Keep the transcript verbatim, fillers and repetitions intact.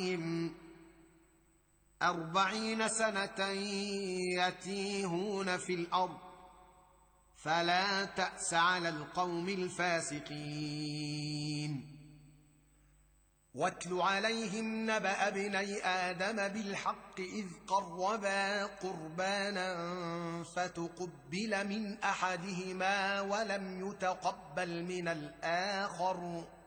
أربعين سنة يتيهون في الأرض فلا تأس على القوم الفاسقين. واتل عليهم نبأ ابني آدم بالحق إذ قربا قربانا فتقبل من أحدهما ولم يتقبل من الآخر